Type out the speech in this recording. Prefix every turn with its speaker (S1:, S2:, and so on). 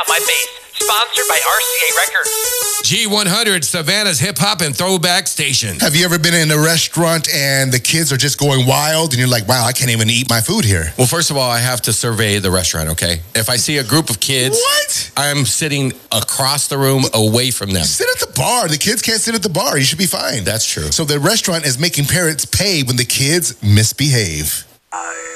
S1: My Bass, sponsored by RCA Records.
S2: G100, Savannah's hip hop and throwback station.
S3: Have you ever been in a restaurant and the kids are just going wild and you're like, wow, I can't even eat my food here?
S2: Well, first of all, I have to survey the restaurant, okay? If I see a group of kids,
S3: What?
S2: I'm sitting across the room away from them.
S3: Sit at the bar. The kids can't sit at the bar. You should be fine.
S2: That's true.
S3: So the restaurant is making parents pay when the kids misbehave.